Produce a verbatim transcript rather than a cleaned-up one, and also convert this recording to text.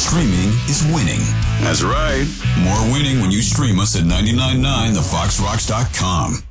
streaming is winning. That's right. More winning when you stream us at nine nine nine the fox rocks dot com.